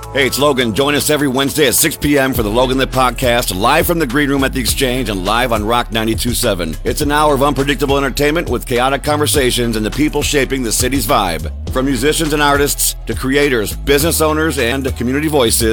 Hey, it's Logan. Join us every Wednesday at 6 p.m. for the Logan Lit Podcast, live from the Green Room at the Exchange and live on Rock 92.7. It's an hour of unpredictable entertainment with chaotic conversations and the people shaping the city's vibe. From musicians and artists to creators, business owners, and community voices.